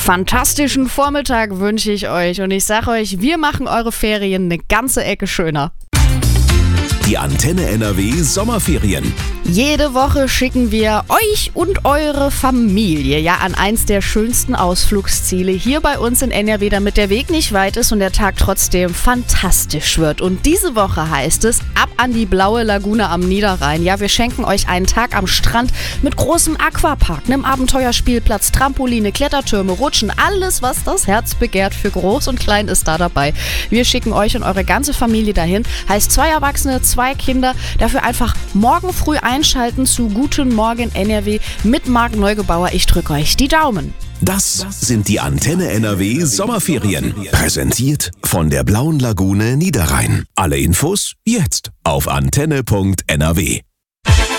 Fantastischen Vormittag wünsche ich euch und ich sage euch, wir machen eure Ferien eine ganze Ecke schöner. Die Antenne NRW Sommerferien. Jede Woche schicken wir euch und eure Familie an eins der schönsten Ausflugsziele hier bei uns in NRW, damit der Weg nicht weit ist und der Tag trotzdem fantastisch wird. Und diese Woche heißt es, ab an die blaue Lagune am Niederrhein. Ja, wir schenken euch einen Tag am Strand mit großem Aquapark, einem Abenteuerspielplatz, Trampoline, Klettertürme, Rutschen, alles, was das Herz begehrt für groß und klein ist da dabei. Wir schicken euch und eure ganze Familie dahin. Heißt 2 Erwachsene, 2 Kinder. Dafür einfach morgen früh einschalten zu Guten Morgen NRW mit Marc Neugebauer. Ich drücke euch die Daumen. Das sind die Antenne NRW Sommerferien. Präsentiert von der Blauen Lagune Niederrhein. Alle Infos jetzt auf antenne.nrw.